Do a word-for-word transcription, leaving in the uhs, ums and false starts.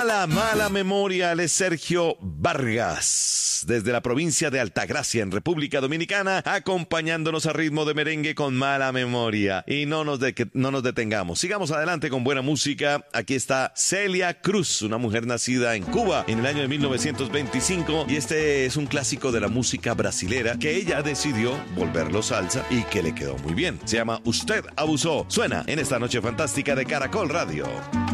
Mala, mala memoria, él es Sergio Vargas, desde la provincia de Altagracia, en República Dominicana, acompañándonos a ritmo de merengue con Mala Memoria. Y no nos, de, no nos detengamos, sigamos adelante con buena música. Aquí está Celia Cruz, una mujer nacida en Cuba en el año de mil novecientos veinticinco, y este es un clásico de la música brasilera que ella decidió volverlo salsa y que le quedó muy bien. Se llama Usted Abusó. Suena en esta noche fantástica de Caracol Radio.